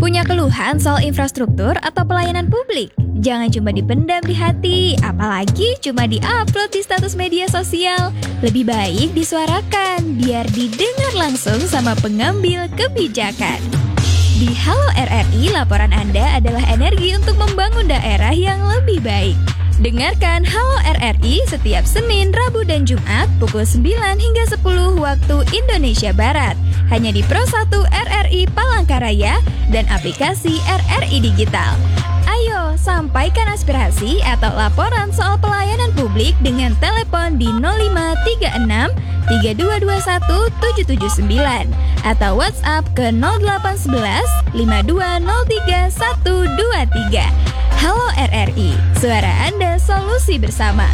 Punya keluhan soal infrastruktur atau pelayanan publik? Jangan cuma dipendam di hati, apalagi cuma di-upload di status media sosial. Lebih baik disuarakan, biar didengar langsung sama pengambil kebijakan. Di Halo RRI, laporan Anda adalah energi untuk membangun daerah yang lebih baik. Dengarkan Halo RRI setiap Senin, Rabu, dan Jumat pukul 9 hingga 10 waktu Indonesia Barat. Hanya di Pro 1 RRI Palangkaraya dan aplikasi RRI Digital. Ayo, sampaikan aspirasi atau laporan soal pelayanan publik dengan telepon di 0536 3221 779 atau WhatsApp ke 0811 5203 123. Halo RRI, suara Anda, solusi bersama.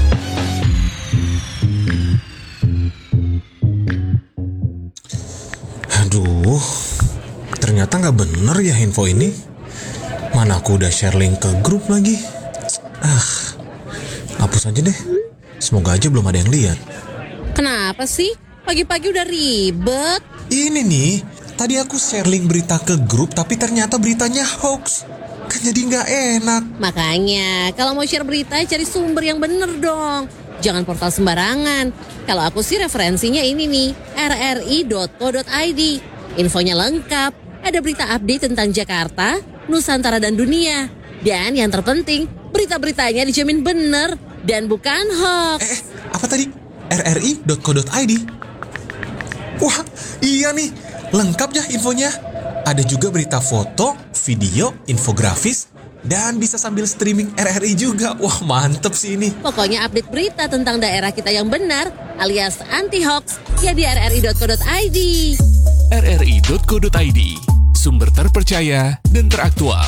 Aduh, ternyata nggak bener ya info ini. Mana aku udah share link ke grup lagi. Hapus aja deh. Semoga aja belum ada yang lihat. Kenapa sih? Pagi-pagi udah ribet. Ini nih, tadi aku share link berita ke grup tapi ternyata beritanya hoax. Kan jadi nggak enak. Makanya, kalau mau share berita cari sumber yang bener dong. Jangan portal sembarangan. Kalau aku sih referensinya ini nih, rri.co.id. Infonya lengkap. Ada berita update tentang Jakarta, Nusantara, dan dunia. Dan yang terpenting, berita-beritanya dijamin bener dan bukan hoax. Apa tadi? rri.co.id. Wah, iya nih. Lengkap ya infonya. Ada juga berita foto, video, infografis, dan bisa sambil streaming RRI juga. Wah, mantep sih ini. Pokoknya update berita tentang daerah kita yang benar alias anti-hoax ya di rri.co.id. rri.co.id, sumber terpercaya dan teraktual.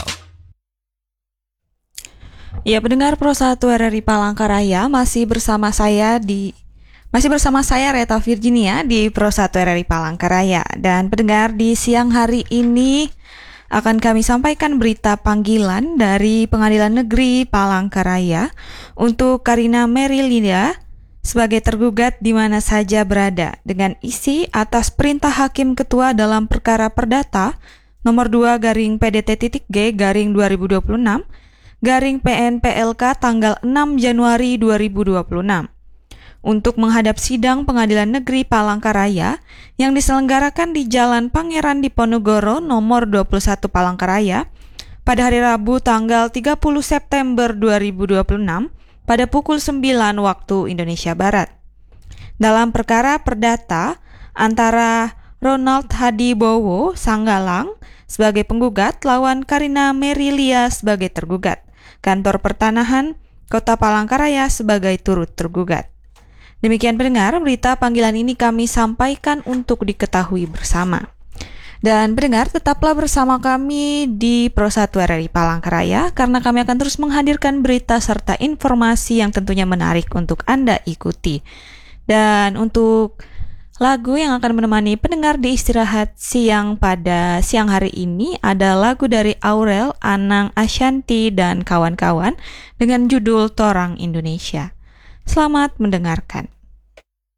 Ya, pendengar Pro 1 RRI Palangkaraya masih bersama saya Reta Virginia di Pro 1 RRI Palangkaraya. Dan pendengar, di siang hari ini akan kami sampaikan berita panggilan dari Pengadilan Negeri Palangkaraya untuk Karina Merilia sebagai tergugat di mana saja berada dengan isi atas perintah Hakim Ketua dalam perkara perdata nomor 2-PDT-G/2026/PN-PLK tanggal 6 Januari 2026 untuk menghadap sidang Pengadilan Negeri Palangkaraya yang diselenggarakan di Jalan Pangeran Diponegoro nomor 21 Palangkaraya pada hari Rabu tanggal 30 September 2026 pada pukul 9 waktu Indonesia Barat. Dalam perkara perdata antara Ronald Hadibowo Sanggalang sebagai penggugat lawan Karina Merilia sebagai tergugat, Kantor Pertanahan Kota Palangkaraya sebagai turut tergugat. Demikian pendengar, berita panggilan ini kami sampaikan untuk diketahui bersama. Dan pendengar, tetaplah bersama kami di Pro 1 RRI Palangkaraya karena kami akan terus menghadirkan berita serta informasi yang tentunya menarik untuk Anda ikuti. Dan untuk lagu yang akan menemani pendengar di istirahat siang pada siang hari ini ada lagu dari Aurel, Anang Ashanti, dan kawan-kawan dengan judul Torang Indonesia. Selamat mendengarkan.